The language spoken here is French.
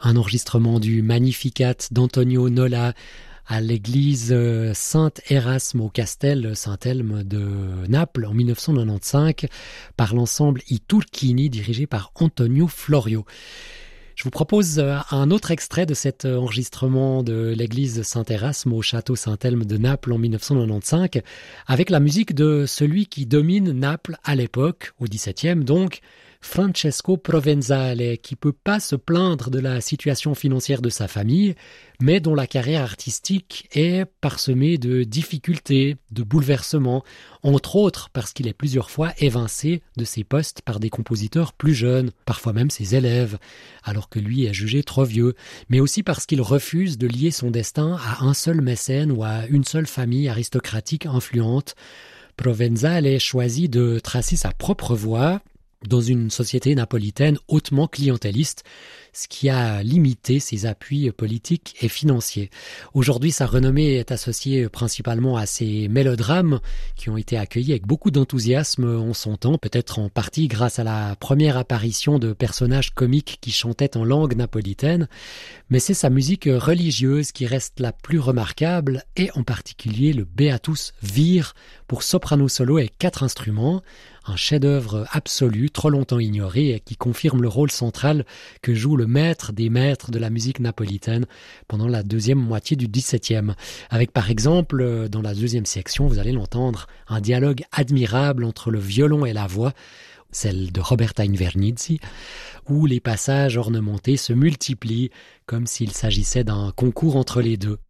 un enregistrement du Magnificat d'Antonio Nola à l'église Saint-Erasme au Castel Saint-Elme de Naples en 1995 par l'ensemble I Turchini dirigé par Antonio Florio. Je vous propose un autre extrait de cet enregistrement de l'église Saint-Erasme au château Saint-Elme de Naples en 1995 avec la musique de celui qui domine Naples à l'époque, au XVIIe donc, Francesco Provenzale, qui peut pas se plaindre de la situation financière de sa famille, mais dont la carrière artistique est parsemée de difficultés, de bouleversements, entre autres parce qu'il est plusieurs fois évincé de ses postes par des compositeurs plus jeunes, parfois même ses élèves, alors que lui est jugé trop vieux, mais aussi parce qu'il refuse de lier son destin à un seul mécène ou à une seule famille aristocratique influente. Provenzale choisit de tracer sa propre voie, dans une société napolitaine hautement clientéliste, ce qui a limité ses appuis politiques et financiers. Aujourd'hui, sa renommée est associée principalement à ses mélodrames qui ont été accueillis avec beaucoup d'enthousiasme en son temps, peut-être en partie grâce à la première apparition de personnages comiques qui chantaient en langue napolitaine, mais c'est sa musique religieuse qui reste la plus remarquable, et en particulier le Beatus Vir pour soprano solo et 4 instruments, un chef-d'œuvre absolu, trop longtemps ignoré, et qui confirme le rôle central que joue le maître des maîtres de la musique napolitaine pendant la deuxième moitié du XVIIe. Avec par exemple, dans la deuxième section, vous allez l'entendre, un dialogue admirable entre le violon et la voix, celle de Roberta Invernizzi, où les passages ornementés se multiplient comme s'il s'agissait d'un concours entre les deux.